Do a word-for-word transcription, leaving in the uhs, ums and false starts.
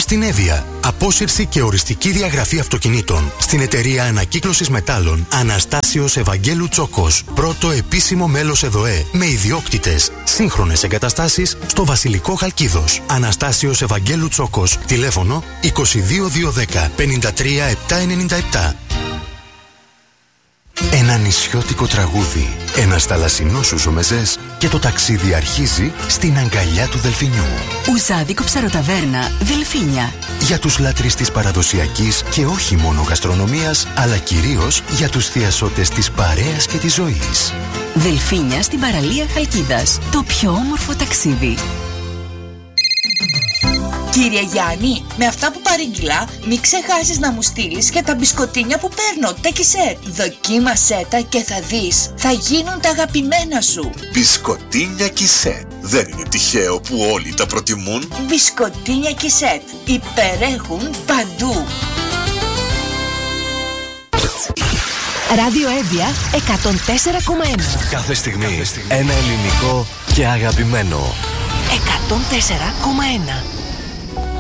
στην Εύβοια. Απόσυρση και οριστική διαγραφή αυτοκινήτων. Στην εταιρεία ανακύκλωσης μετάλλων Αναστάσιος Ευαγγέλου Τσόκος. Πρώτο επίσημο μέλος ΕΔΟΕ. Με ιδιόκτητες. Σύγχρονες εγκαταστάσεις στο Βασιλικό Χαλκίδος. Αναστάσιος Ευαγγέλου Τσόκος. Τηλέφωνο είκοσι δύο διακόσια δέκα πενήντα τρία επτακόσια ενενήντα επτά. Ένα νησιώτικο τραγούδι, ένας θαλασσινός σουζομεζές και το ταξίδι αρχίζει στην αγκαλιά του Δελφινιού. Ουζάδικο Ψαροταβέρνα, Δελφίνια. Για τους λάτρεις της παραδοσιακής και όχι μόνο γαστρονομίας, αλλά κυρίως για τους θειασότες της παρέας και της ζωής. Δελφίνια στην παραλία Χαλκίδας. Το πιο όμορφο ταξίδι. Κύριε Γιάννη, με αυτά που παρήγγειλα, μην ξεχάσεις να μου στείλεις και τα μπισκοτίνια που παίρνω, τα κισέτ. Δοκίμασέ τα και θα δεις, θα γίνουν τα αγαπημένα σου. Μπισκοτίνια κισέτ. Δεν είναι τυχαίο που όλοι τα προτιμούν. Μπισκοτίνια κισέτ. Υπερέχουν παντού. Ράδιο Εύβοια εκατόν τέσσερα κόμμα ένα. Κάθε στιγμή ένα ελληνικό και αγαπημένο. εκατόν τέσσερα κόμμα ένα.